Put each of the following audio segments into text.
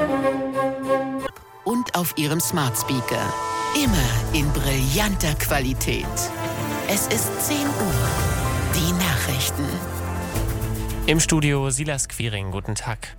Und auf Ihrem Smart Speaker. Immer in brillanter Qualität. Es ist 10 Uhr. Die Nachrichten. Im Studio Silas Quiring, guten Tag.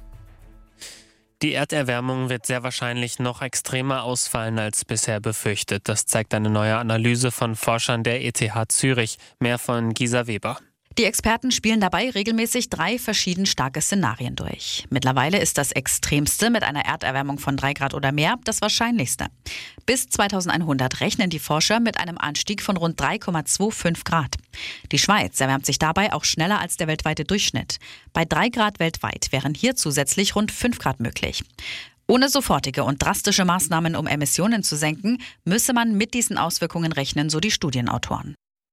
Die Erderwärmung wird sehr wahrscheinlich noch extremer ausfallen als bisher befürchtet. Das zeigt eine neue Analyse von Forschern der ETH Zürich. Mehr von Gisa Weber. Die Experten spielen dabei regelmäßig 3 verschieden starke Szenarien durch. Mittlerweile ist das Extremste mit einer Erderwärmung von 3 Grad oder mehr das Wahrscheinlichste. Bis 2100 rechnen die Forscher mit einem Anstieg von rund 3,25 Grad. Die Schweiz erwärmt sich dabei auch schneller als der weltweite Durchschnitt. Bei 3 Grad weltweit wären hier zusätzlich rund 5 Grad möglich. Ohne sofortige und drastische Maßnahmen, um Emissionen zu senken, müsse man mit diesen Auswirkungen rechnen, so die Studienautoren.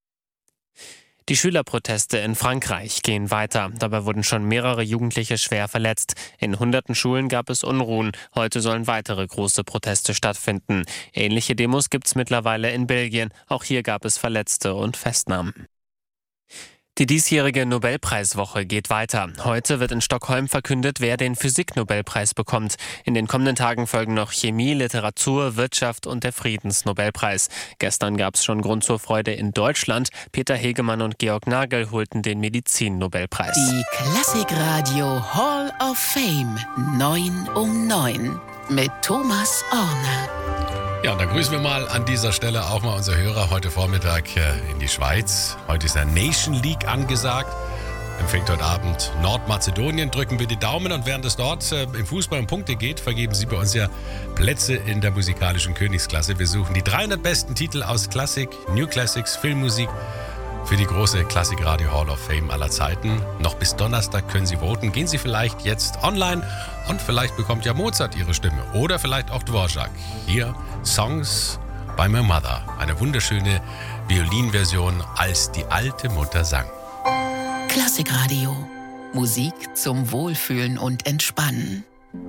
Die Schülerproteste in Frankreich gehen weiter. Dabei wurden schon mehrere Jugendliche schwer verletzt. In hunderten Schulen gab es Unruhen. Heute sollen weitere große Proteste stattfinden. Ähnliche Demos gibt es mittlerweile in Belgien. Auch hier gab es Verletzte und Festnahmen. Die diesjährige Nobelpreiswoche geht weiter. Heute wird in Stockholm verkündet, wer den Physik-Nobelpreis bekommt. In den kommenden Tagen folgen noch Chemie, Literatur, Wirtschaft und der Friedensnobelpreis. Gestern gab es schon Grund zur Freude in Deutschland. Peter Hegemann und Georg Nagel holten den Medizin-Nobelpreis. Die Klassikradio Hall of Fame 9 um 9 mit Thomas Orner. Ja, und dann grüßen wir mal an dieser Stelle auch mal unsere Hörer heute Vormittag in die Schweiz. Heute ist der Nation League angesagt. Empfängt heute Abend Nordmazedonien. Drücken wir die Daumen und während es dort im Fußball um Punkte geht, vergeben Sie bei uns ja Plätze in der musikalischen Königsklasse. Wir suchen die 300 besten Titel aus Klassik, New Classics, Filmmusik für die große Klassikradio Hall of Fame aller Zeiten. Noch bis Donnerstag können Sie voten. Gehen Sie vielleicht jetzt online und vielleicht bekommt ja Mozart Ihre Stimme oder vielleicht auch Dvorak. Hier Songs by My Mother. Eine wunderschöne Violinversion, als die alte Mutter sang. Klassikradio. Musik zum Wohlfühlen und Entspannen.